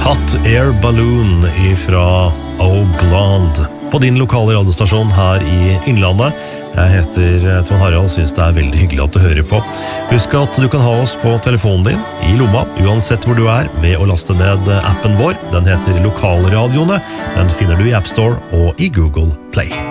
Hot Air Balloon ifra Oh Blonde på din lokale radiostasjon her i Innlandet. Jeg heter Trond Harald og synes det veldig hyggelig at du hører på. Husk at du kan ha oss på telefonen din, i lomma, uansett hvor du ved å laste ned appen vår. Den heter Lokalradioene. Den finner du i App Store og i Google Play.